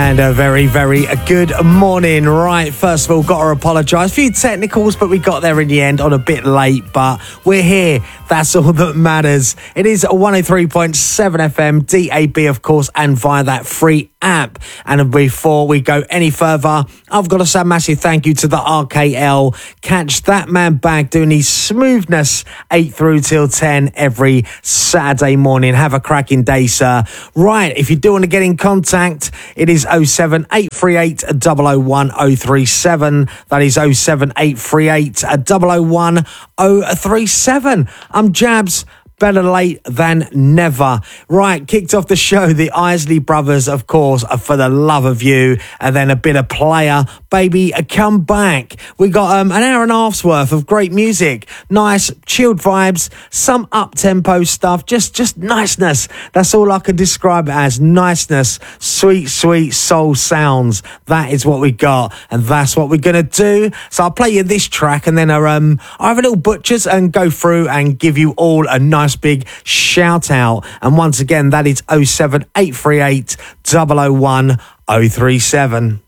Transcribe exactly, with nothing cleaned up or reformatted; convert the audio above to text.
And a very, very good morning. Right, first of all, got to apologise. A few technicals, but we got there in the end on a bit late. But we're here. That's all that matters. It is one oh three point seven F M, D A B, of course, and via that free app. And before we go any further, I've got to say a massive thank you to the R K L. Catch that man back doing his smoothness eight through till ten every Saturday morning. Have a cracking day, sir. Right, if you do want to get in contact, it is oh seven eight three eight, oh oh one, oh three seven. That is oh seven eight three eight, oh oh one, oh three seven. I'm Jabs. Better late than never. Right, kicked off the show, the Isley Brothers, of course, are For the Love of You, and then a bit of Player, Baby, Come Back. We got um, an hour and a half's worth of great music, nice, chilled vibes, some up-tempo stuff, just, just niceness. That's all I can describe it as, niceness, sweet, sweet soul sounds. That is what we got, and that's what we're going to do. So I'll play you this track, and then I'll, um, I'll have a little butchers and go through and give you all a nice big shout out. And once again, that is oh seven eight three eight, oh oh one, oh three seven.